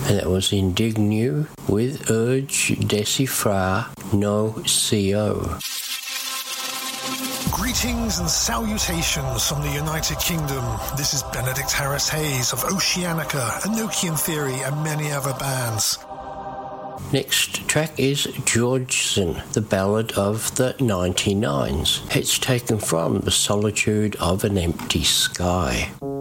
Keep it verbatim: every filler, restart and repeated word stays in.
and that was Indignu with Urge Decifrar No Co. Greetings and salutations from the United Kingdom. This is Benedict Harris Hayes of Oceanica, Enochian Theory, and many other bands. Next track is Georgeson, the Ballad of the ninety-nines. It's taken from The Solitude of an Empty Sky.